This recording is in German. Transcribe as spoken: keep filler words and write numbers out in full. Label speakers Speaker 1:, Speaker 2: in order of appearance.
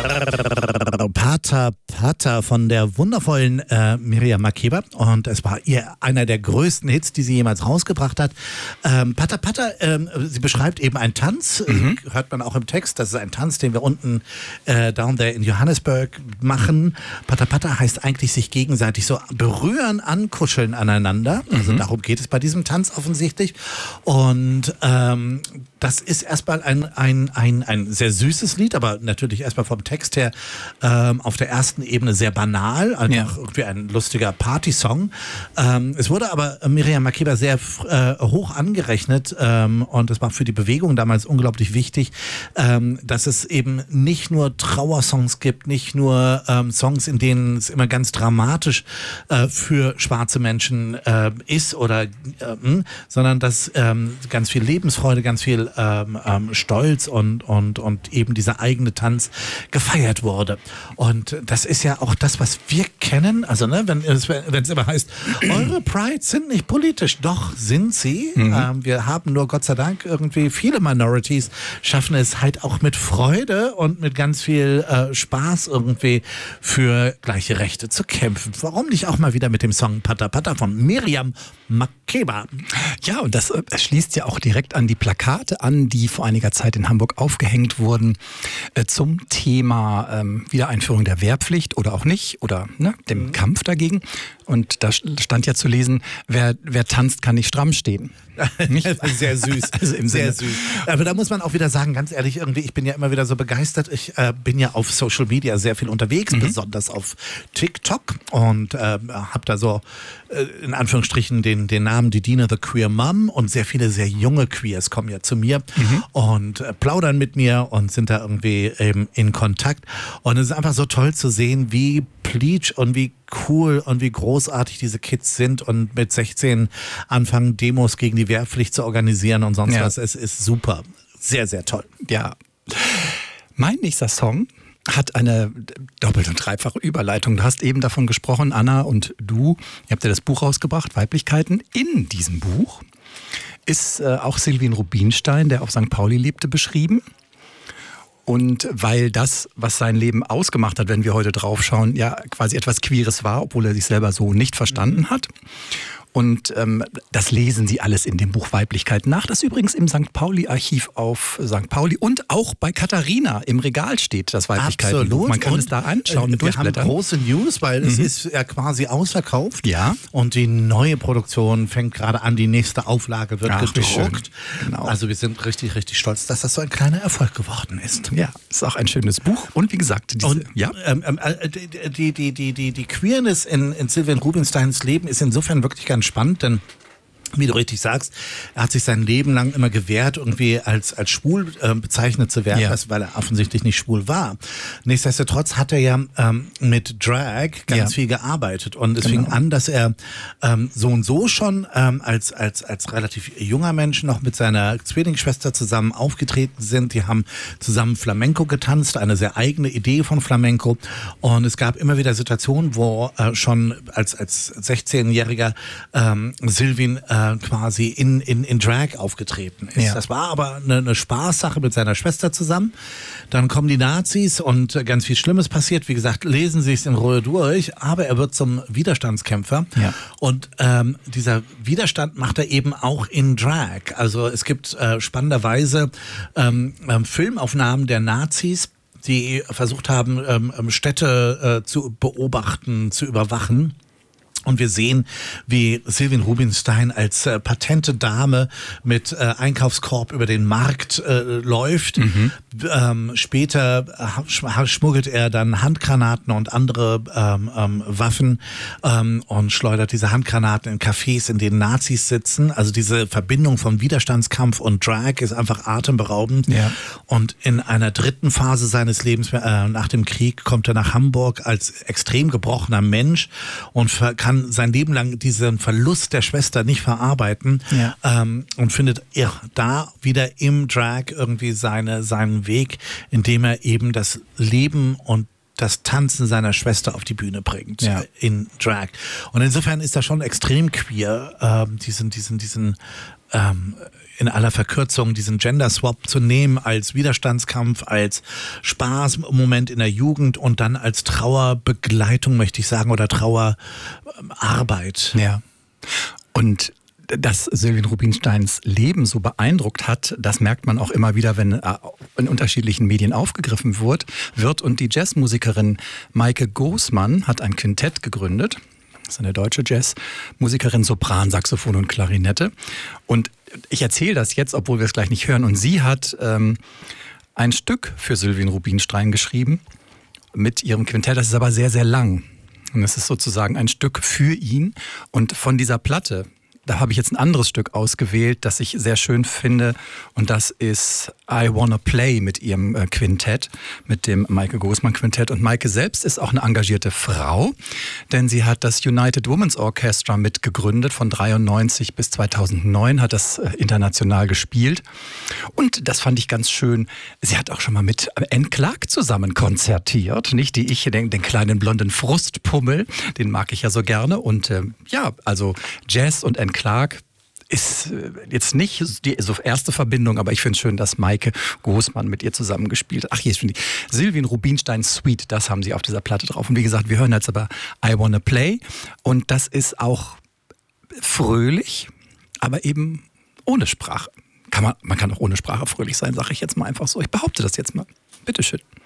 Speaker 1: Pata Pata von der wundervollen äh, Miriam Makeba, und es war ihr einer der größten Hits, die sie jemals rausgebracht hat. Ähm, Pata Pata, ähm, sie beschreibt eben einen Tanz, mhm. äh, hört man auch im Text, das ist ein Tanz, den wir unten äh, down there in Johannesburg machen. Pata Pata heißt eigentlich sich gegenseitig so berühren, ankuscheln aneinander, also mhm. darum geht es bei diesem Tanz offensichtlich, und ähm, das ist erstmal ein, ein, ein, ein sehr süßes Lied, aber natürlich erstmal vom Text her ähm, auf der ersten Ebene sehr banal, einfach ja. irgendwie ein lustiger Partysong. Ähm, es wurde aber Miriam Makeba sehr äh, hoch angerechnet, ähm, und es war für die Bewegung damals unglaublich wichtig, ähm, dass es eben nicht nur Trauersongs gibt, nicht nur ähm, Songs, in denen es immer ganz dramatisch äh, für schwarze Menschen äh, ist oder äh, mh, sondern dass ähm, ganz viel Lebensfreude, ganz viel ähm, ähm, Stolz und, und, und eben dieser eigene Tanz gefeiert wurde. Und das ist ja auch das, was wir kennen. Also, ne, wenn es, wenn es immer heißt, eure Prides sind nicht politisch. Doch, sind sie. Mhm. Ähm, wir haben nur Gott sei Dank irgendwie viele Minorities, schaffen es halt auch mit Freude und mit ganz viel äh, Spaß irgendwie für gleiche Rechte zu kämpfen. Warum nicht auch mal wieder mit dem Song Pata Pata von Miriam Makeba?
Speaker 2: Ja, und das äh, schließt ja auch direkt an die Plakate an, die vor einiger Zeit in Hamburg aufgehängt wurden äh, zum Thema ähm, Wiedereinführung der Wehrpflicht oder auch nicht, oder ne, dem mhm. Kampf dagegen. Und da stand ja zu lesen, wer, wer tanzt, kann nicht stramm stehen.
Speaker 1: Nicht? Sehr süß.
Speaker 2: Also im
Speaker 1: Sehr
Speaker 2: Sinne.
Speaker 1: süß. Aber da muss man auch wieder sagen, ganz ehrlich, irgendwie, ich bin ja immer wieder so begeistert. Ich äh, bin ja auf Social Media sehr viel unterwegs, mhm. besonders auf TikTok, und äh, habe da so äh, in Anführungsstrichen den, den Namen Didine the Queer Mom, und sehr viele sehr junge Queers kommen ja zu mir mhm. und äh, plaudern mit mir und sind da irgendwie eben in Kontakt. Und es ist einfach so toll zu sehen, wie Bleach und wie cool und wie großartig diese Kids sind und mit sechzehn anfangen, Demos gegen die Wehrpflicht zu organisieren und sonst ja. was. Es ist super. Sehr, sehr toll.
Speaker 2: Ja. Mein nächster Song hat eine doppelt und dreifache Überleitung. Du hast eben davon gesprochen, Anna und du, ihr habt ja das Buch rausgebracht, Weiblichkeiten. In diesem Buch ist äh, auch Sylvin Rubinstein, der auf Sankt Pauli lebte, beschrieben. Und weil das, was sein Leben ausgemacht hat, wenn wir heute draufschauen, ja quasi etwas Queeres war, obwohl er sich selber so nicht verstanden hat. Und ähm, das lesen Sie alles in dem Buch Weiblichkeit nach, das übrigens im Sankt Pauli-Archiv auf Sankt Pauli und auch bei Katharina im Regal steht, das Weiblichkeiten-Buch. Man kann und es da anschauen und durchblättern.
Speaker 1: Wir haben große News, weil mhm. es ist ja quasi ausverkauft.
Speaker 2: Ja.
Speaker 1: Und die neue Produktion fängt gerade an, die nächste Auflage wird
Speaker 2: Ach,
Speaker 1: gedruckt.
Speaker 2: Genau.
Speaker 1: Also wir sind richtig, richtig stolz, dass das so ein kleiner Erfolg geworden ist.
Speaker 2: Ja, ist auch ein schönes Buch. Und wie gesagt, diese,
Speaker 1: und,
Speaker 2: ja.
Speaker 1: ähm, äh, die, die, die, die, die Queerness in, in Sylvin Rubinsteins Leben ist insofern wirklich ganz spannend, denn wie du richtig sagst, er hat sich sein Leben lang immer gewehrt, irgendwie als, als schwul äh, bezeichnet zu werden, ja. weil er offensichtlich nicht schwul war. Nichtsdestotrotz hat er ja ähm, mit Drag ganz ja. viel gearbeitet, und es genau. fing an, dass er ähm, so und so schon ähm, als, als, als relativ junger Mensch noch mit seiner Zwillingsschwester zusammen aufgetreten sind. Die haben zusammen Flamenco getanzt, eine sehr eigene Idee von Flamenco, und es gab immer wieder Situationen, wo äh, schon als, als sechzehnjähriger ähm, Sylvin äh, quasi in, in, in Drag aufgetreten ist. Ja. Das war aber eine, eine Spaßsache mit seiner Schwester zusammen. Dann kommen die Nazis und ganz viel Schlimmes passiert. Wie gesagt, lesen Sie es in Ruhe durch, aber er wird zum Widerstandskämpfer. Ja. Und ähm, dieser Widerstand macht er eben auch in Drag. Also es gibt äh, spannenderweise ähm, ähm, Filmaufnahmen der Nazis, die versucht haben, ähm, Städte äh, zu beobachten, zu überwachen. Und wir sehen, wie Sylvin Rubinstein als äh, patente Dame mit äh, Einkaufskorb über den Markt äh, läuft. Mhm. Ähm, später äh, schmuggelt er dann Handgranaten und andere ähm, ähm, Waffen ähm, und schleudert diese Handgranaten in Cafés, in denen Nazis sitzen. Also diese Verbindung von Widerstandskampf und Drag ist einfach atemberaubend. Ja. Und in einer dritten Phase seines Lebens, äh, nach dem Krieg, kommt er nach Hamburg als extrem gebrochener Mensch und kann sein Leben lang diesen Verlust der Schwester nicht verarbeiten, ja. ähm, und findet ja, da wieder im Drag irgendwie seine, seinen Weg, indem er eben das Leben und das Tanzen seiner Schwester auf die Bühne bringt,
Speaker 2: ja.
Speaker 1: in Drag. Und insofern ist das schon extrem queer, ähm, diesen, diesen, diesen, ähm, in aller Verkürzung, diesen Gender Swap zu nehmen als Widerstandskampf, als Spaßmoment in der Jugend und dann als Trauerbegleitung, möchte ich sagen, oder Trauerarbeit.
Speaker 2: Ja. Und dass Sylvien Rubinsteins Leben so beeindruckt hat, das merkt man auch immer wieder, wenn er in unterschiedlichen Medien aufgegriffen wird. wird. Und die Jazzmusikerin Maike Gosmann hat ein Quintett gegründet. Das ist eine deutsche Jazzmusikerin, Sopran, Saxophon und Klarinette. Und ich erzähle das jetzt, obwohl wir es gleich nicht hören. Und sie hat ähm, ein Stück für Sylvien Rubinstein geschrieben mit ihrem Quintett. Das ist aber sehr, sehr lang. Und es ist sozusagen ein Stück für ihn. Und von dieser Platte, da habe ich jetzt ein anderes Stück ausgewählt, das ich sehr schön finde. Und das ist I Wanna Play mit ihrem äh, Quintett, mit dem Maike Gosmann Quintett. Und Maike selbst ist auch eine engagierte Frau, denn sie hat das United Women's Orchestra mitgegründet. Von dreiundneunzig bis zweitausendneun hat das äh, international gespielt. Und das fand ich ganz schön. Sie hat auch schon mal mit Anne Clark zusammen konzertiert, nicht? Die ich, den, den kleinen blonden Frustpummel, den mag ich ja so gerne. Und äh, ja, also Jazz und Anne Clark ist jetzt nicht die so erste Verbindung, aber ich finde es schön, dass Maike Gosmann mit ihr zusammengespielt hat. Ach, hier ist schon die Sylvien Rubinstein Suite, das haben sie auf dieser Platte drauf. Und wie gesagt, wir hören jetzt aber I Wanna Play und das ist auch fröhlich, aber eben ohne Sprache. Kann man, man kann auch ohne Sprache fröhlich sein, sage ich jetzt mal einfach so. Ich behaupte das jetzt mal. Bitteschön.